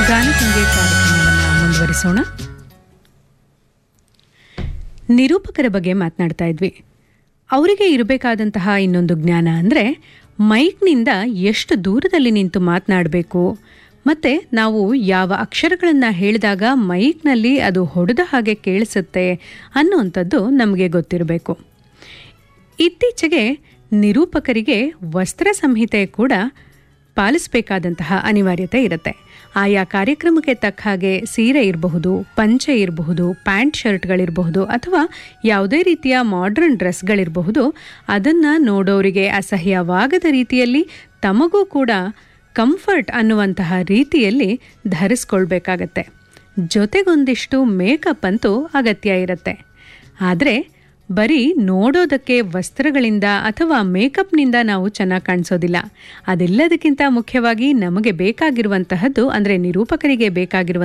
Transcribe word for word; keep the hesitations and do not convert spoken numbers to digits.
ಗಾನಗಂಗೆ ಕಾರ್ಯಕ್ರಮವನ್ನು ಮುಂದುವರಿಸೋಣ. ನಿರೂಪಕರ ಬಗ್ಗೆ ಮಾತನಾಡ್ತಾ ಇದ್ವಿ. ಅವರಿಗೆ ಇರಬೇಕಾದಂತಹ ಇನ್ನೊಂದು ಜ್ಞಾನ ಅಂದರೆ ಮೈಕ್ನಿಂದ ಎಷ್ಟು ದೂರದಲ್ಲಿ ನಿಂತು ಮಾತನಾಡಬೇಕು, ಮತ್ತು ನಾವು ಯಾವ ಅಕ್ಷರಗಳನ್ನು ಹೇಳಿದಾಗ ಮೈಕ್ನಲ್ಲಿ ಅದು ಹೊಡೆದ ಹಾಗೆ ಕೇಳಿಸುತ್ತೆ ಅನ್ನುವಂಥದ್ದು ನಮಗೆ ಗೊತ್ತಿರಬೇಕು. ಇತ್ತೀಚೆಗೆ ನಿರೂಪಕರಿಗೆ ವಸ್ತ್ರ ಸಂಹಿತೆ ಕೂಡ ಪಾಲಿಸಬೇಕಾದಂತಹ ಅನಿವಾರ್ಯತೆ ಇರುತ್ತೆ. ಆಯಾ ಕಾರ್ಯಕ್ರಮಕ್ಕೆ ತಕ್ಕ ಹಾಗೆ ಸೀರೆ ಇರಬಹುದು, ಪಂಚೆ ಇರಬಹುದು, ಪ್ಯಾಂಟ್ ಶರ್ಟ್ಗಳಿರಬಹುದು, ಅಥವಾ ಯಾವುದೇ ರೀತಿಯ ಮಾಡ್ರನ್ ಡ್ರೆಸ್ಗಳಿರಬಹುದು. ಅದನ್ನು ನೋಡೋರಿಗೆ ಅಸಹ್ಯವಾಗದ ರೀತಿಯಲ್ಲಿ ತಮಗೂ ಕೂಡ ಕಂಫರ್ಟ್ ಅನ್ನುವಂತಹ ರೀತಿಯಲ್ಲಿ ಧರಿಸ್ಕೊಳ್ಬೇಕಾಗತ್ತೆ. ಜೊತೆಗೊಂದಿಷ್ಟು ಮೇಕಪ್ ಅಂತೂ ಅಗತ್ಯ ಇರುತ್ತೆ. ಆದರೆ ಬರೀ ನೋಡೋದಕ್ಕೆ ವಸ್ತ್ರಗಳಿಂದ ಅಥವಾ ಮೇಕಪ್ನಿಂದ ನಾವು ಚೆನ್ನಾಗಿ ಕಾಣಿಸೋದಿಲ್ಲ. ಅದೆಲ್ಲದಕ್ಕಿಂತ ಮುಖ್ಯವಾಗಿ ನಮಗೆ ಬೇಕಾಗಿರುವಂತಹದ್ದು, ಅಂದರೆ ನಿರೂಪಕರಿಗೆ ಬೇಕಾಗಿರುವಂತಹ